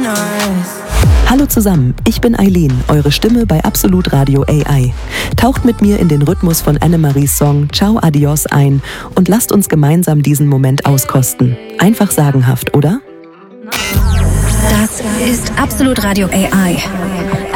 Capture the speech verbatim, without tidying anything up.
Hallo zusammen, ich bin Eileen, eure Stimme bei Absolut Radio A I. Taucht mit mir in den Rhythmus von Annemaries Song Ciao Adios ein und lasst uns gemeinsam diesen Moment auskosten. Einfach sagenhaft, oder? Das ist Absolut Radio A I.